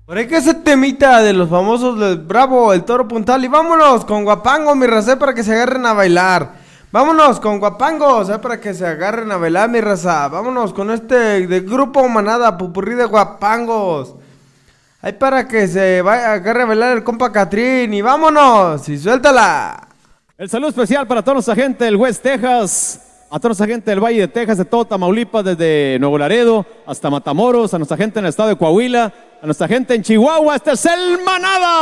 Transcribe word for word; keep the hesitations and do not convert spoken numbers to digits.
Por ahí que ese temita de los famosos del Bravo, el Toro Puntal. Y vámonos con Guapango, mi raza, para que se agarren a bailar. Vámonos con Guapango, o sea, para que se agarren a bailar, mi raza. Vámonos con este de Grupo Manada, Pupurrí de Guapangos. Ahí para que se vaya, agarre a bailar el compa Catrín. Y vámonos, y suéltala. El saludo especial para toda nuestra gente del West Texas, a toda nuestra gente del Valle de Texas, de todo Tamaulipas, desde Nuevo Laredo hasta Matamoros, a nuestra gente en el estado de Coahuila, a nuestra gente en Chihuahua. Este es el Manada.